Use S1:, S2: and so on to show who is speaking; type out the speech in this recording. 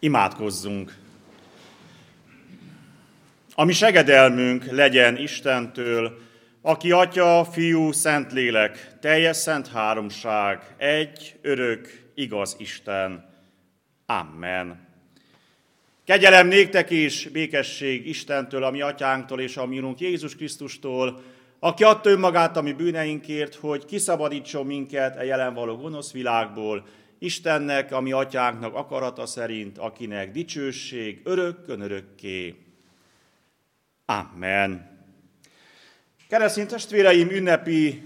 S1: Imádkozzunk! A mi segedelmünk legyen Istentől, aki Atya, Fiú, Szentlélek, teljes szent háromság, egy, örök, igaz Isten. Amen. Kegyelem néktek és békesség Istentől, a mi atyánktól és a mi Urunk Jézus Krisztustól, aki adta önmagát a mi bűneinkért, hogy kiszabadítson minket a jelen való gonosz világból, Istennek, a mi atyánknak akarata szerint, akinek dicsőség örökkön örökké. Amen. Keresztény testvéreim, ünnepi